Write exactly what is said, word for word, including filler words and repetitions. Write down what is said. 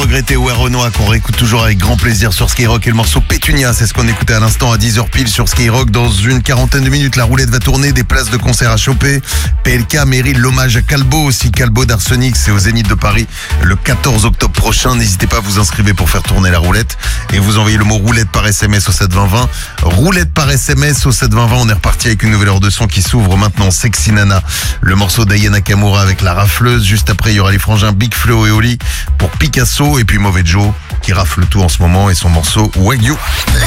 regretté ouais Renoir qu'on réécoute toujours avec grand plaisir sur Skyrock et le morceau Pétunia, c'est ce qu'on écoutait à l'instant à dix heures pile sur Skyrock. Dans une quarantaine de minutes, la roulette va tourner, des places de concert à choper. P L K mérite l'hommage à Calbo aussi, Calbo d'Arsenic, c'est au Zénith de Paris le quatorze octobre prochain. N'hésitez pas à vous inscrire pour faire tourner la roulette et vous envoyez le mot roulette par S M S au sept vingt vingt. Roulette par S M S au sept vingt vingt, on est reparti avec une nouvelle heure de son qui s'ouvre maintenant. Sexy Nana, le morceau d'Aya Nakamura avec la rafleuse. Juste après, il y aura les frangins Big Flo et Oli pour Picasso et puis Mauvais Joe qui rafle tout en ce moment et son morceau Wagyu.